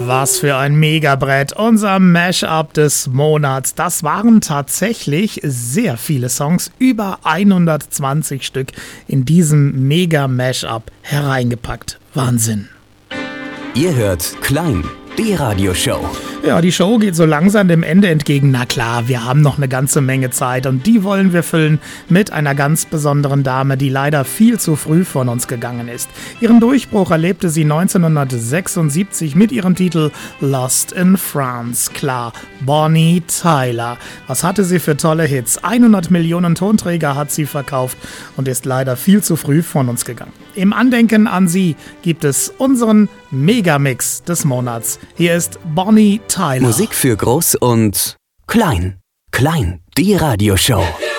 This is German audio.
Was für ein Megabrett, unser Mashup des Monats. Das waren tatsächlich sehr viele Songs, über 120 Stück in diesem Mega-Mashup hereingepackt. Wahnsinn. Ihr hört Klein, die Radioshow. Ja, die Show geht so langsam dem Ende entgegen. Na klar, wir haben noch eine ganze Menge Zeit und die wollen wir füllen mit einer ganz besonderen Dame, die leider viel zu früh von uns gegangen ist. Ihren Durchbruch erlebte sie 1976 mit ihrem Titel Lost in France. Klar, Bonnie Tyler. Was hatte sie für tolle Hits? 100 Millionen Tonträger hat sie verkauft und ist leider viel zu früh von uns gegangen. Im Andenken an sie gibt es unseren Megamix des Monats. Hier ist Bonnie Tyler. Musik für Groß und Klein. Klein, die Radioshow.